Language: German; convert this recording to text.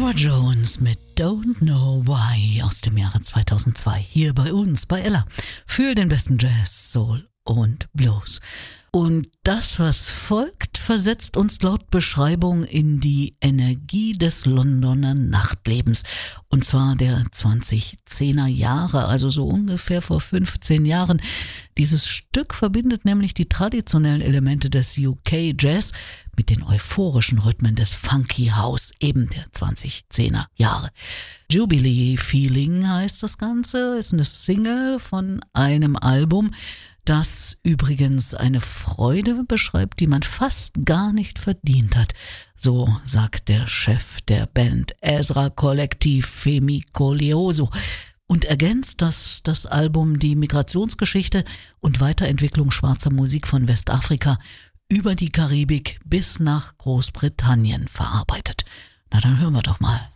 Nora Jones mit Don't Know Why aus dem Jahre 2002 hier bei uns, bei Ella, für den besten Jazz, Soul und Blues. Und das, was folgt, versetzt uns laut Beschreibung in die Energie des Londoner Nachtlebens. Und zwar der 2010er Jahre, also so ungefähr vor 15 Jahren. Dieses Stück verbindet nämlich die traditionellen Elemente des UK Jazz mit den euphorischen Rhythmen des Funky House, eben der 2010er Jahre. Jubilee Feeling heißt das Ganze, ist eine Single von einem Album, das übrigens eine Freude beschreibt, die man fast gar nicht verdient hat. So sagt der Chef der Band Ezra Kollektiv, Femi Koleoso, und ergänzt das Album die Migrationsgeschichte und Weiterentwicklung schwarzer Musik von Westafrika über die Karibik bis nach Großbritannien verarbeitet. Na, dann hören wir doch mal.